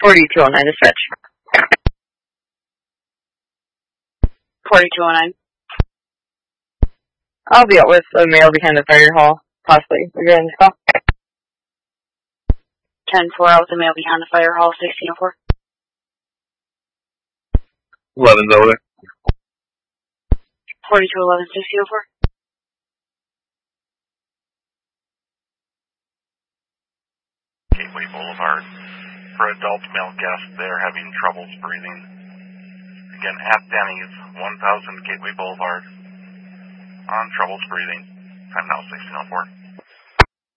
4209 dispatch. 4209. I'll be out with a male behind the fire hall, possibly. We're getting this call. 10-4 out with the male behind the fire hall, 1604. 11's over there. 4211, 1604. Gateway Boulevard. For adult male guests, they're having troubles breathing. Again, at Denny's, 1000 Gateway Boulevard. On troubles breathing. Time now 1604.